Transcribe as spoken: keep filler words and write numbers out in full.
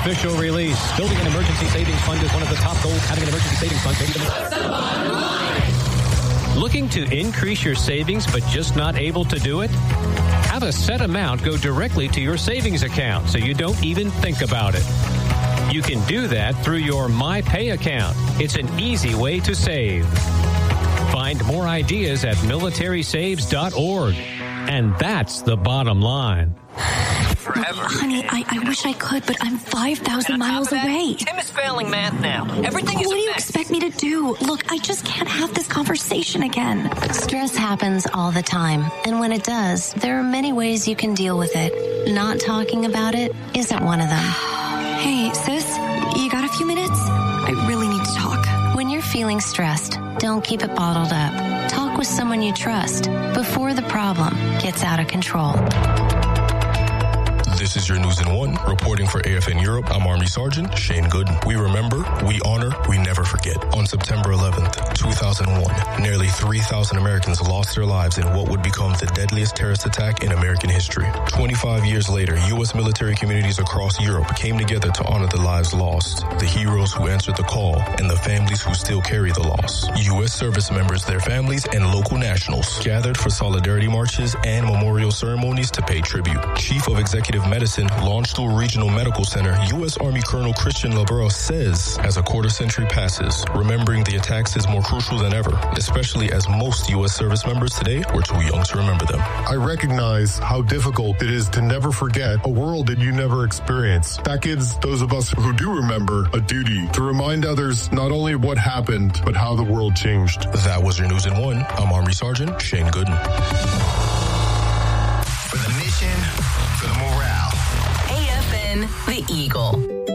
official release. Building an emergency savings fund is one of the top goals. Having an emergency savings fund may be the most. Looking to increase your savings but just not able to do it? Have a set amount go directly to your savings account so you don't even think about it. You can do that through your MyPay account. It's an easy way to save. Find more ideas at military saves dot org. And that's the bottom line. Forever. Honey, I, I wish I could, but I'm five thousand miles that, away. Tim is failing math now. Everything is What a do you mess. expect me to do? Look, I just can't have this conversation again. Stress happens all the time, and when it does, there are many ways you can deal with it. Not talking about it isn't one of them. Hey, sis, you got a few minutes? I really need to talk. When you're feeling stressed, don't keep it bottled up. Talk with someone you trust before the problem gets out of control. This is your News in One. Reporting for A F N Europe, I'm Army Sergeant Shane Gooden. We remember, we honor, we never forget. On September eleventh, two thousand one, nearly three thousand Americans lost their lives in what would become the deadliest terrorist attack in American history. twenty-five years later, U S military communities across Europe came together to honor the lives lost, the heroes who answered the call, and the families who still carry the loss. U S service members, their families, and local nationals gathered for solidarity marches and memorial ceremonies to pay tribute. Chief of Executive Medicine, Launchstool Regional Medical Center, U S Army Colonel Christian Labero says, as a quarter century passes, remembering the attacks is more crucial than ever, especially as most U S service members today were too young to remember them. I recognize how difficult it is to never forget a world that you never experienced. That gives those of us who do remember a duty to remind others not only of what happened, but how the world changed. That was your News in One. I'm Army Sergeant Shane Gooden. For the mission, for the morale. A F N, The Eagle.